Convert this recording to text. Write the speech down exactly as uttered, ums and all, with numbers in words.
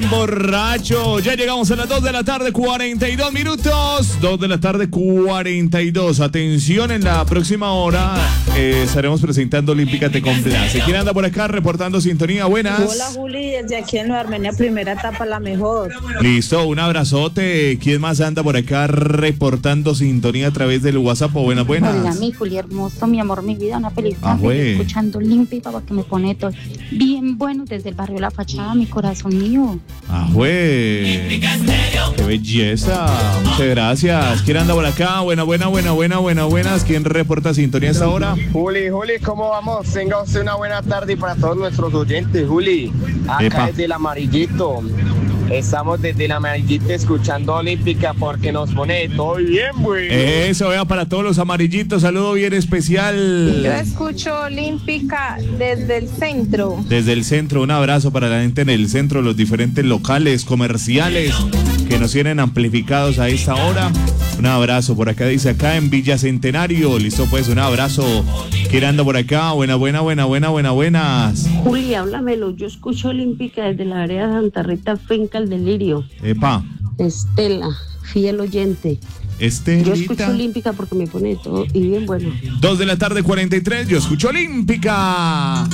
Borracho, ya llegamos a las dos de la tarde, cuarenta y dos minutos. dos de la tarde, cuarenta y dos. Atención, en la próxima hora eh, estaremos presentando Olímpica Te Complace. ¿Quién anda por acá reportando sintonía? Buenas. Hola, Juli, desde aquí en Nueva Armenia, primera etapa, la mejor. Listo, un abrazote. ¿Quién más anda por acá reportando sintonía a través del WhatsApp? Buenas, buenas. Hola, mi Juli hermoso, mi amor, mi vida, una feliz Ah, tarde. güey. Escuchando Olímpica, para que me pone todo bien bueno desde el barrio La Fachada, mi corazón mío. Ah, güey. Qué belleza. Muchas gracias. ¿Quién anda por acá? Buena, buena, buena, buena, buena, buenas. ¿Quién reporta sintonía a esta hora? Juli, Juli, ¿cómo vamos? Tenga usted una buena tarde para todos nuestros oyentes, Juli. Acá Epa. desde el Amarillito. Estamos desde el Amarillito escuchando Olímpica porque nos pone todo bien, güey. Eso, vea, para todos los amarillitos, saludo bien especial. Yo escucho Olímpica desde el centro. Desde el centro, un abrazo para la gente en el centro, los diferentes locales, comerciales que nos tienen amplificados a esta hora. Un abrazo por acá, dice acá en Villa Centenario. Listo, pues, un abrazo. ¿Quién anda por acá? Buena, buena, buena, buena, buena, buenas. Juli, háblamelo. Yo escucho Olímpica desde la área de Santa Rita, Finca El Delirio. Epa, Estela, fiel oyente. Estelita. Yo escucho Olímpica porque me pone todo y bien bueno. dos de la tarde, cuarenta y tres. Yo escucho Olímpica.